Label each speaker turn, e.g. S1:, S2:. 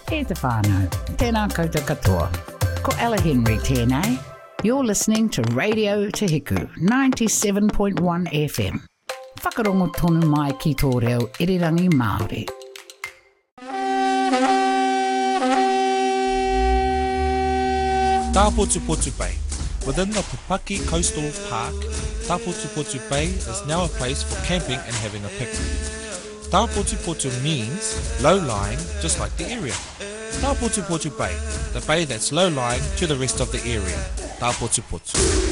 S1: E te whānau, tēnā koutou katoa. Ko Ella Henry tēnei. You're listening to Radio Te Hiku, 97.1 FM. Whakarongo tonu mai ki tō reo irirangi Māori.
S2: Tapotupotu Bay. Within the Pupaki Coastal Park, Tapotupotu Bay is now a place for camping and having a picnic. Tapotupotu means low-lying, just like the area. Tapotupotu Bay, the bay that's low-lying to the rest of the area. Tapotupotu.